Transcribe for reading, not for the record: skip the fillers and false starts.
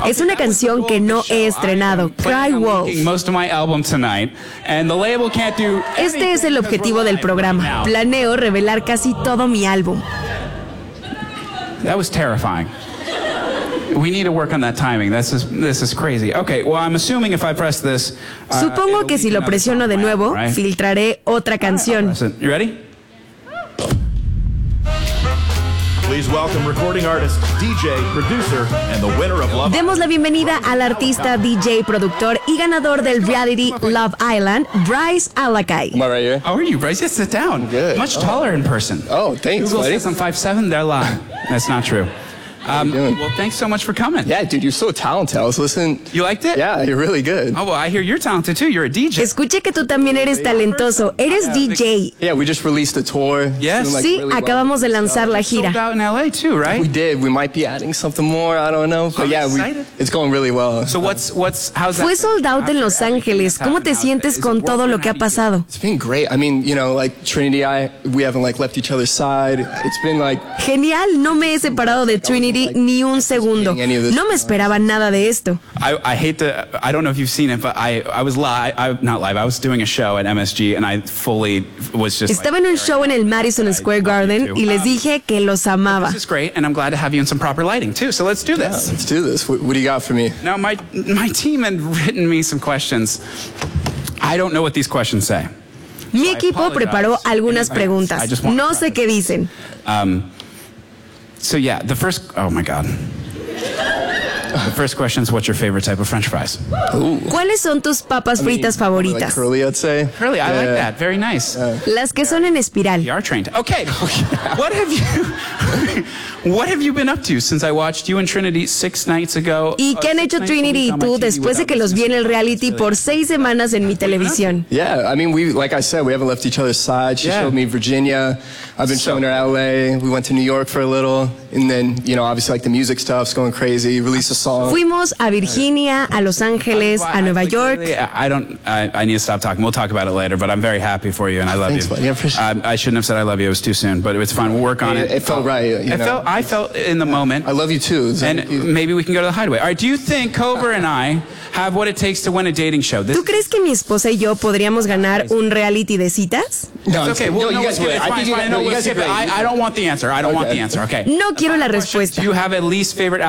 Es una canción que no he estrenado, Cry Wolf. Este es el objetivo del programa. Planeo revelar casi todo mi álbum. That was terrifying. We need to work on that timing. This is crazy. Okay, well, I'm assuming if I press this, supongo que si lo presiono de nuevo, filtraré otra canción. You ready? Please welcome recording artist, DJ, producer, and the winner of Love Island. Demos la bienvenida al artista, DJ, productor y ganador del reality Love Island, Bryce Alakai. Am I right here? How are you, Bryce? Yes, sit down. Good. Much taller in person. Oh, thanks, Google buddy. says I'm 5'7", they're lying. That's not true. Well, thanks so much for coming. Yeah, dude, you're so talented. I was listening. You liked it? Yeah, you're really good. Oh, well, I hear you're talented too. You're a DJ. Escuché que tú también eres talentoso. Eres DJ. Yeah, we just released a tour. Yes. Sí, acabamos de lanzar la gira. Sold out in LA too, right? We did. We might be adding something more. I don't know. But yeah, it's going really well. So how's that? Fue sold out en Los Ángeles. ¿Cómo te sientes con todo lo que ha pasado? It's been great. I mean, you know, like Trinity, we haven't like left each other's side. It's been like genial. No me he separado de Trinity ni un segundo. No me esperaba nada de esto. I hate I don't know if you've seen it, but I was not live. I was doing a show at MSG and I fully was just. Estaba en un show en el Madison Square Garden y les dije que los amaba. This is great, and I'm glad to have you in some proper lighting too. So let's do this. Yeah, let's do this. What do you got for me? Now, my team had written me some questions. I don't know what these questions say. Mi equipo preparó algunas preguntas. No sé qué dicen. So yeah, oh my God. The first question is, what's your favorite type of French fries? Ooh. ¿Cuáles son tus papas fritas favoritas? Like curly, I'd say. Curly, I like that. Very nice. Las que son en espiral. You are trained. Okay. What have you been up to since I watched you and Trinity 6 nights ago? ¿Y qué han hecho Trinity y tú después de que los vi en el reality por 6 semanas en mi televisión? Yeah, I mean, like I said, we haven't left each other's side. She showed me Virginia. I've been showing her LA. We went to New York for a little. And then, you know, obviously like the music stuff's going crazy. Released a song. Fuimos a Virginia, a Los Ángeles, a Nueva York. I need to stop talking. We'll talk about it later, but I'm very happy for you and I love you. Buddy. I shouldn't have said I love you. It was too soon, but it's fine. We'll work on it. It felt right. I felt in the moment. I love you too. And maybe we can go to the Hideaway. All right, do you think Cobra and I have what it takes to win a dating show? ¿Tú crees que mi esposa y yo podríamos ganar un reality de citas? No, okay. Well, you guys skip it. I don't want the answer. I don't want the answer. Okay. No quiero la respuesta. Do you have a least favorite